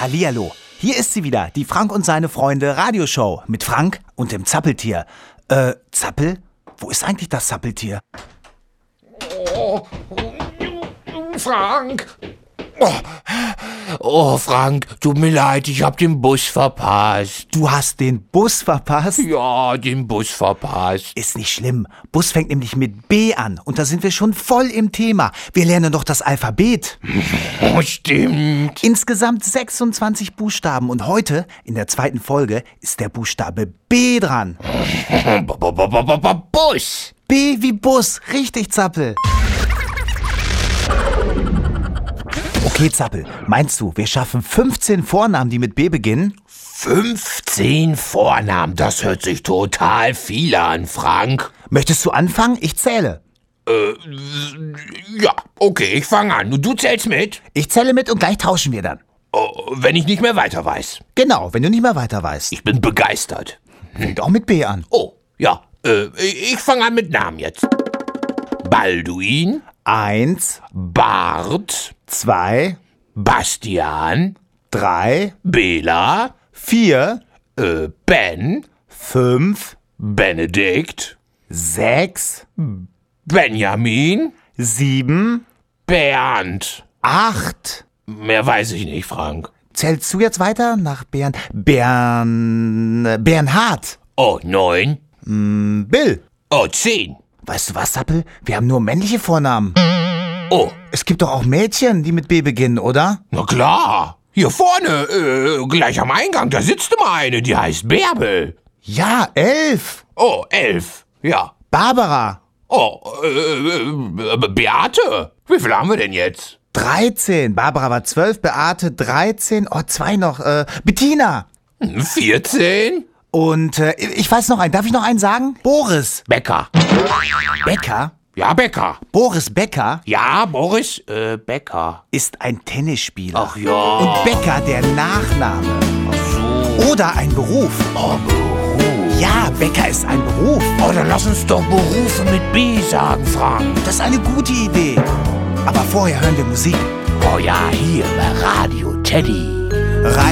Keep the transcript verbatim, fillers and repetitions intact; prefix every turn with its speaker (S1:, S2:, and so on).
S1: Hallihallo, hier ist sie wieder, die Frank und seine Freunde Radioshow mit Frank und dem Zappeltier. Äh, Zappel? Wo ist eigentlich das Zappeltier?
S2: Oh, Frank! Oh, oh, Frank, tut mir leid, ich hab den Bus verpasst.
S1: Du hast den Bus verpasst?
S2: Ja, den Bus verpasst.
S1: Ist nicht schlimm. Bus fängt nämlich mit B an und da sind wir schon voll im Thema. Wir lernen doch das Alphabet.
S2: Oh, stimmt.
S1: Insgesamt sechsundzwanzig Buchstaben und heute, in der zweiten Folge, ist der Buchstabe B dran.
S2: Bus.
S1: B wie Bus, richtig, Zappel. Okay, Zappel, meinst du, wir schaffen fünfzehn Vornamen, die mit B beginnen?
S2: fünfzehn Vornamen, das hört sich total viel an, Frank.
S1: Möchtest du anfangen? Ich zähle.
S2: Äh, ja, okay, ich fange an. Und du zählst mit?
S1: Ich zähle mit und gleich tauschen wir dann.
S2: Oh, wenn ich nicht mehr weiter weiß.
S1: Genau, wenn du nicht mehr weiter weißt.
S2: Ich bin begeistert.
S1: Fängt auch mit B an.
S2: Oh, ja, äh, ich fange an mit Namen jetzt. Balduin.
S1: Eins,
S2: Bart.
S1: zwei,
S2: Bastian.
S1: drei,
S2: Bela.
S1: vier,
S2: Äh, Ben.
S1: fünf,
S2: Benedikt.
S1: sechs,
S2: Benjamin.
S1: sieben,
S2: Bernd.
S1: acht.
S2: Mehr weiß ich nicht, Frank.
S1: Zählst du jetzt weiter nach Bern? Bern... Bernhard.
S2: Oh, neun.
S1: Mm, Bill.
S2: Oh, zehn.
S1: Weißt du was, Zappel? Wir haben nur männliche Vornamen.
S2: Oh,
S1: Es gibt doch auch Mädchen, die mit B beginnen, oder?
S2: na klar. Hier vorne, äh, gleich am Eingang, da sitzt immer eine, die heißt Bärbel.
S1: Ja, elf.
S2: Oh, elf. Ja.
S1: Barbara.
S2: Oh, äh, äh, Beate. Wie viel haben wir denn jetzt?
S1: dreizehn. Barbara war zwölf, Beate dreizehn. Oh, zwei noch. Äh, Bettina.
S2: vierzehn.
S1: Und äh, ich weiß noch einen. Darf ich noch einen sagen? Boris.
S2: Becker.
S1: Becker?
S2: Ja, Becker.
S1: Boris Becker
S2: Ja, Boris, äh, Becker.
S1: ist ein Tennisspieler.
S2: Ach ja.
S1: Und Becker der Nachname.
S2: Ach so.
S1: Oder ein Beruf.
S2: Oh, Beruf.
S1: Ja, Becker ist ein Beruf.
S2: Oh, dann lass uns doch Berufe mit B sagen, Frank.
S1: Das ist eine gute Idee. Aber vorher hören wir Musik.
S2: Oh ja, hier bei Radio Teddy.
S1: Radio